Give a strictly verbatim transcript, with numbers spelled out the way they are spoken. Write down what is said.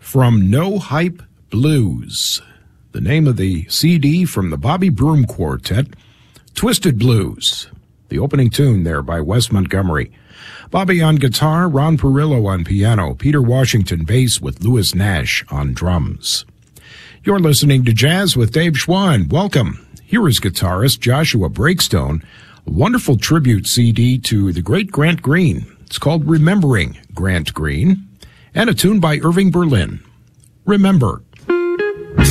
from No Hype Blues, the name of the C D from the Bobby Broom Quartet, Twisted Blues, the opening tune there by Wes Montgomery. Bobby on guitar, Ron Perillo on piano, Peter Washington bass with Louis Nash on drums. You're listening to Jazz with Dave Schwan. Welcome. Here is guitarist Joshua Breakstone, a wonderful tribute C D to the great Grant Green. It's called Remembering Grant Green, and a tune by Irving Berlin. Remember